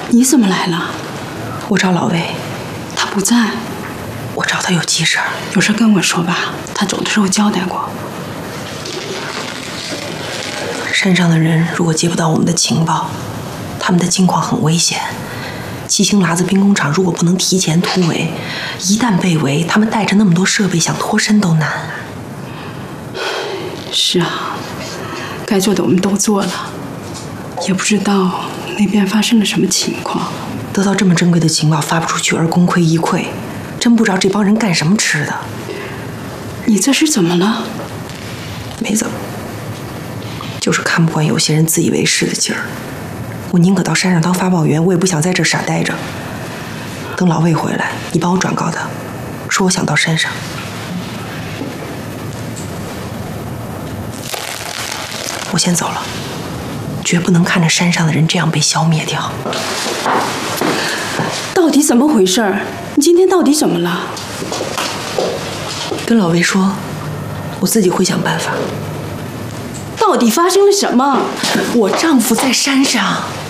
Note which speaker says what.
Speaker 1: 你怎么来了？
Speaker 2: 我找老魏，
Speaker 1: 他不在。
Speaker 2: 我找他有急事儿。
Speaker 1: 有事跟我说吧，他走的时候交代过。
Speaker 2: 山上的人如果接不到我们的情报，他们的境况很危险。七星喇子兵工厂如果不能提前突围，一旦被围，他们带着那么多设备，想脱身都难。
Speaker 1: 是啊，该做的我们都做了，也不知道那边发生了什么情况。
Speaker 2: 得到这么珍贵的情报发不出去而功亏一篑，真不知道这帮人干什么吃的。
Speaker 1: 你这是怎么了？
Speaker 2: 没怎么，就是看不惯有些人自以为是的劲儿。我宁可到山上当发报员，我也不想在这傻待着。等老魏回来，你帮我转告他，说我想到山上。我先走了，绝不能看着山上的人这样被消灭掉。
Speaker 1: 到底怎么回事？你今天到底怎么了？
Speaker 2: 跟老魏说，我自己会想办法。
Speaker 1: 到底发生了什么？
Speaker 2: 我丈夫在山上。